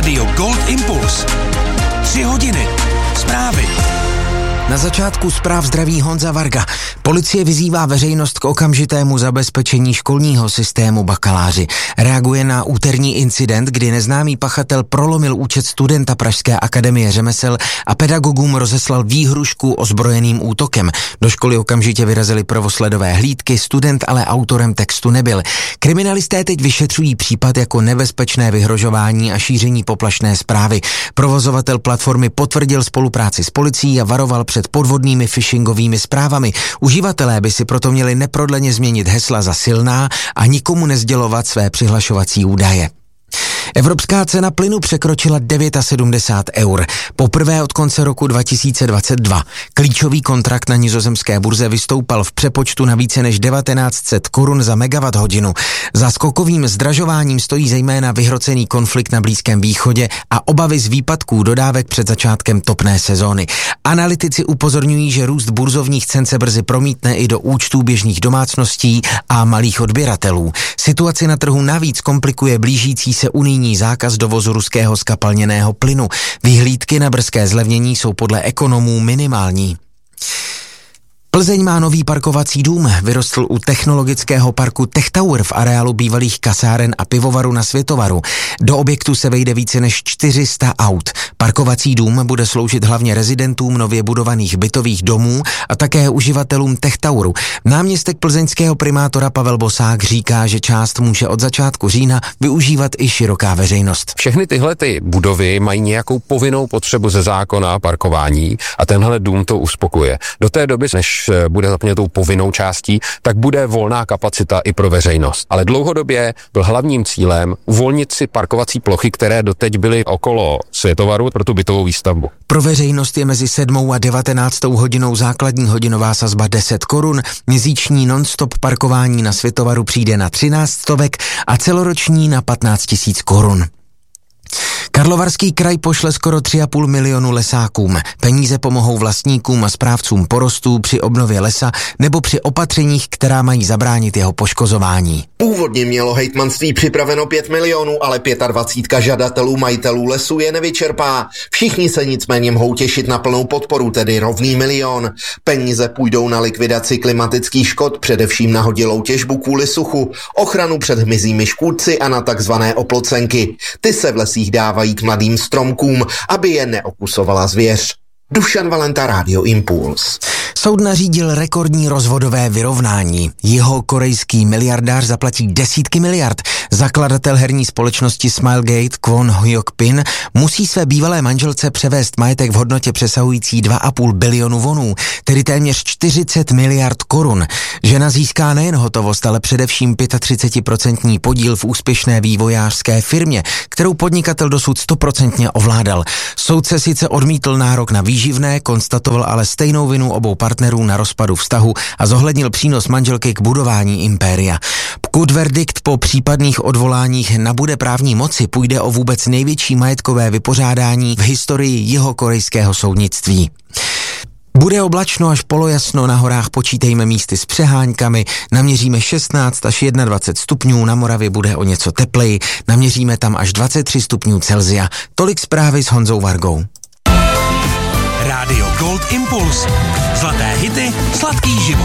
Rádio Gold Impuls. 3 hodiny. Zprávy. Na začátku zpráv zdraví Honza Varga. Policie vyzývá veřejnost k okamžitému zabezpečení školního systému bakaláři. Reaguje na úterní incident, kdy neznámý pachatel prolomil účet studenta Pražské akademie řemesel a pedagogům rozeslal výhrušku ozbrojeným útokem. Do školy okamžitě vyrazily prvosledové hlídky, student ale autorem textu nebyl. Kriminalisté teď vyšetřují případ jako nebezpečné vyhrožování a šíření poplašné zprávy. Provozovatel platformy potvrdil spolupráci s policií a varoval před podvodnými phishingovými zprávami. Uživatelé by si proto měli neprodleně změnit hesla za silná a nikomu nesdělovat své přihlašovací údaje. Evropská cena plynu překročila 79 €. Poprvé od konce roku 2022. Klíčový kontrakt na nizozemské burze vystoupal v přepočtu na více než 1900 korun za megawatt hodinu. Za skokovým zdražováním stojí zejména vyhrocený konflikt na Blízkém východě a obavy z výpadků dodávek před začátkem topné sezóny. Analytici upozorňují, že růst burzovních cen se brzy promítne i do účtů běžných domácností a malých odběratelů. Situaci na trhu navíc komplikuje blížící se unijní zákaz dovozu ruského zkapalněného plynu. Vyhlídky na brzké zlevnění jsou podle ekonomů minimální. Plzeň má nový parkovací dům, vyrostl u technologického parku Tech Tower v areálu bývalých kasáren a pivovaru na Světovaru. Do objektu se vejde více než 400 aut. Parkovací dům bude sloužit hlavně rezidentům nově budovaných bytových domů a také uživatelům Tech Toweru. Náměstek plzeňského primátora Pavel Bosák říká, že část může od začátku října využívat i široká veřejnost. Všechny tyhle budovy mají nějakou povinnou potřebu ze zákona parkování a tenhle dům to uspokuje. Do té doby, než bude zaplněnou povinnou částí, tak bude volná kapacita i pro veřejnost. Ale dlouhodobě byl hlavním cílem uvolnit si parkovací plochy, které doteď byly okolo Světovaru pro tu bytovou výstavbu. Pro veřejnost je mezi 7. a 19. hodinou základní hodinová sazba 10 korun, měsíční non-stop parkování na Světovaru přijde na 13 stovek a celoroční na 15 000 korun. Karlovarský kraj pošle skoro 3,5 milionu lesákům. Peníze pomohou vlastníkům a správcům porostů při obnově lesa nebo při opatřeních, která mají zabránit jeho poškozování. Původně mělo hejtmanství připraveno 5 milionů, ale 25 žadatelů majitelů lesů je nevyčerpá. Všichni se nicméně mohou těšit na plnou podporu, tedy rovný milion. Peníze půjdou na likvidaci klimatických škod, především na hodilou těžbu kvůli suchu, ochranu před hmyzími škůdci a na takzvané oplocenky. Ty se v lesích dávají k mladým stromkům, aby je neokusovala zvěř. Dušan Valenta, Rádio Impuls. Soud nařídil rekordní rozvodové vyrovnání. Jihokorejský miliardář zaplatí desítky miliard. Zakladatel herní společnosti Smilegate Kwon Hyuk-pin musí své bývalé manželce převést majetek v hodnotě přesahující 2,5 bilionu wonů, tedy téměř 40 miliard korun. Žena získá nejen hotovost, ale především 35% podíl v úspěšné vývojářské firmě, kterou podnikatel dosud 100% ovládal. Soudce sice odmítl nárok na výživné, konstatoval ale stejnou vinu obou partnerů na rozpadu vztahu a zohlednil přínos manželky k budování impéria. Pokud verdikt po případných odvoláních nabude právní moci, půjde o vůbec největší majetkové vypořádání v historii jihokorejského soudnictví. Bude oblačno až polojasno, na horách počítejme místy s přeháňkami, naměříme 16 až 21 stupňů, na Moravě bude o něco tepleji, naměříme tam až 23 stupňů Celsia. Tolik zprávy s Honzou Vargou. Rádio Gold Impuls. Zlaté hity, sladký život.